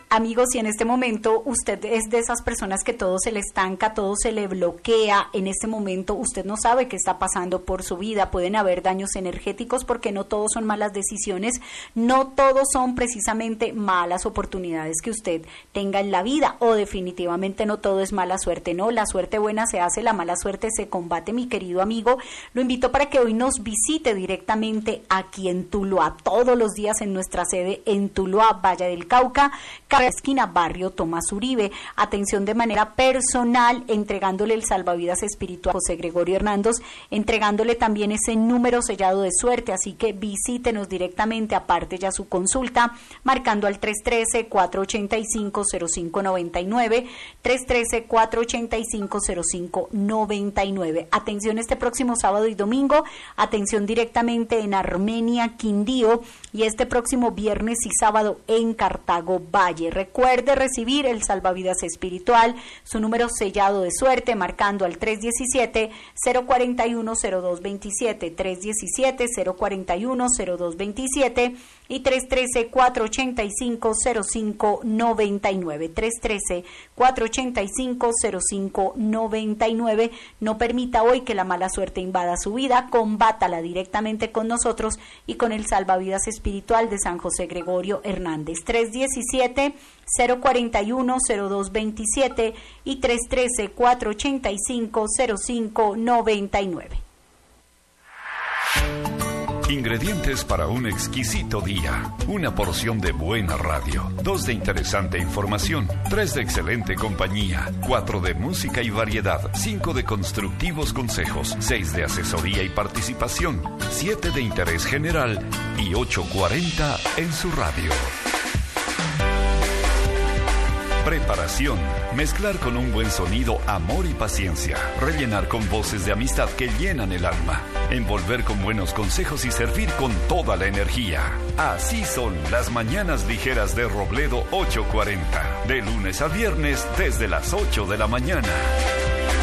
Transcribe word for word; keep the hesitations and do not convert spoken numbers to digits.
Amigos, si en este momento usted es de esas personas que todo se le estanca, todo se le bloquea, en este momento usted no sabe qué está pasando por su vida, pueden haber daños energéticos porque no todos son malas decisiones, no todos son precisamente malas oportunidades que usted tenga en la vida, o definitivamente no todo es mala suerte, no, la suerte buena se hace, la mala suerte se combate, mi querido amigo. Lo invito para que hoy nos visite directamente aquí en Tuluá, todos los días en nuestra sede en Tuluá, Valle del Cauca, esquina barrio Tomás Uribe. Atención de manera personal, entregándole el salvavidas espiritual a José Gregorio Hernández, entregándole también ese número sellado de suerte, así que visítenos directamente, aparte ya su consulta, marcando al tres uno tres, cuatro ocho cinco, cero cinco nueve nueve, tres uno tres, cuatro ocho cinco, cero cinco nueve nueve. Atención este próximo sábado y domingo, atención directamente en Armenia, Quindío, y este próximo viernes y sábado en Cartago Valle. Recuerde recibir el salvavidas espiritual, su número sellado de suerte, marcando al tres uno siete, cero cuatro uno, cero dos dos siete, tres uno siete, cero cuatro uno, cero dos dos siete y tres uno tres, cuatro ocho cinco, cero cinco nueve nueve, tres uno tres, cuatro ocho cinco, cero cinco nueve nueve. No permita hoy que la mala suerte invada su vida, combátala directamente con nosotros y con el salvavidas espiritual de San José Gregorio Hernández, tres uno siete, cero cuatro uno, cero dos dos siete y tres uno tres, cuatro ocho cinco, cero cinco nueve nueve. Ingredientes para un exquisito día. Una porción de buena radio, dos de interesante información, tres de excelente compañía, cuatro de música y variedad, cinco de constructivos consejos, seis de asesoría y participación, siete de interés general y ocho cuarenta en su radio. Preparación. Mezclar con un buen sonido amor y paciencia. Rellenar con voces de amistad que llenan el alma. Envolver con buenos consejos y servir con toda la energía. Así son las mañanas ligeras de Robledo ocho cuarenta. De lunes a viernes desde las ocho de la mañana.